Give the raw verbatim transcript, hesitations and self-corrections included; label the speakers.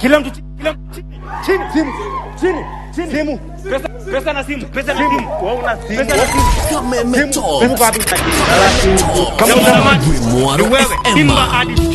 Speaker 1: Kila mtu kila mtu chini simu chini chini simu pesa pesa na simu pesa na simu wewe una simu pesa na simu
Speaker 2: Kama meto
Speaker 1: kama una wewe Simba hadi